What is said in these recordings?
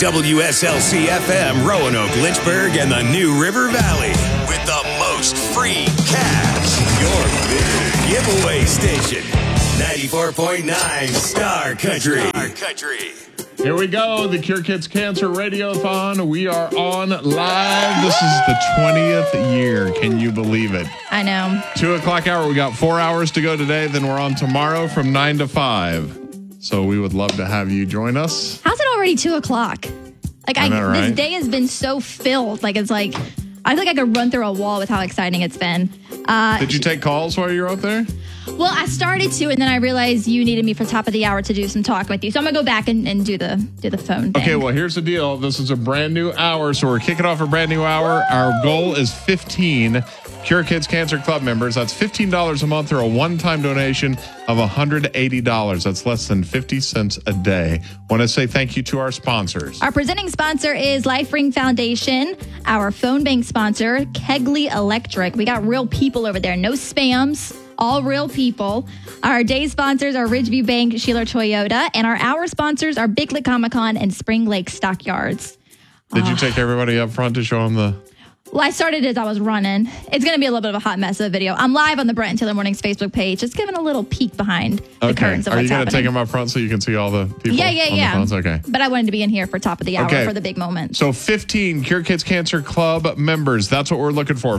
WSLC-FM, Roanoke, Lynchburg, and the New River Valley. With the most free cash. Your big giveaway station. 94.9 Star Country. Here we go. The Cure Kids Cancer Radiothon. We are on live. This is the 20th year. Can you believe it? I know. 2 o'clock hour. We got 4 hours to go today. Then we're on tomorrow from 9 to 5. So we would love to have you join us. How's it already 2 o'clock? Like, I know, right? This day has been so filled. Like, it's like, I feel like I could run through a wall with how exciting it's been. Did you take calls while you were up there? Well, I started to, and then I realized you needed me for top of the hour to do some talk with you. So I'm going to go back and do the phone thing. Okay, well, here's the deal. This is a brand new hour, so we're kicking off a brand new hour. Our goal is 15 Cure Kids Cancer Club members. That's $15 a month or a one-time donation of $180. That's less than 50 cents a day. Want to say thank you to our sponsors. Our presenting sponsor is LifeRing Foundation. Our phone bank sponsor, Kegley Electric. We got real people over there. No spams. All real people. Our day sponsors are Ridgeview Bank, Sheeler Toyota, and our hour sponsors are Big Lick Comic-Con and Spring Lake Stockyards. Did you take everybody up front to show them the... Well, I started as I was running. It's going to be a little bit of a hot mess of a video. I'm live on the Brent and Taylor Mornings Facebook page, just giving a little peek behind the curtains of Are what's you going to take happening. them up front so you can see all the people on the phones? Okay. But I wanted to be in here for top of the hour for the big moment. So 15 Cure Kids Cancer Club members. That's what we're looking for.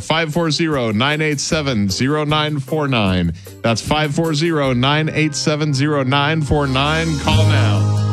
540-987-0949. That's 540-987-0949. Call now.